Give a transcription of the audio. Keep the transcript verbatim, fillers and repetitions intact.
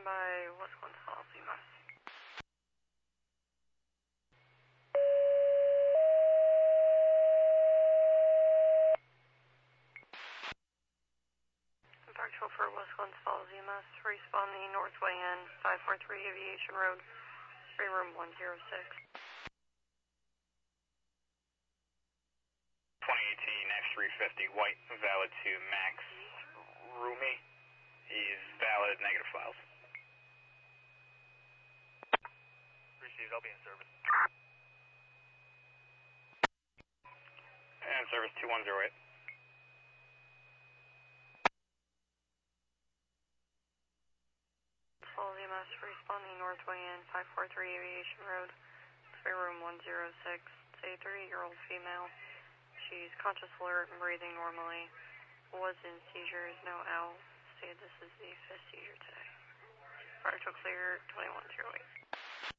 by West Gonzales, Lima. Park for West Gonzales, Lima. Responding Northway in, five four three Aviation Road, free room one zero six. twenty eighteen X three fifty white, valid to Max Rumi. He's valid, negative files. Received, I'll be in service. And service two one zero eight. Lima, responding Northway in, five four three Aviation Road, free room one zero six. It's a thirty-year-old female. She's conscious, alert, and breathing normally. Was in seizures, no L. Say this is the fifth seizure today. Partial clear, twenty-one zero eight.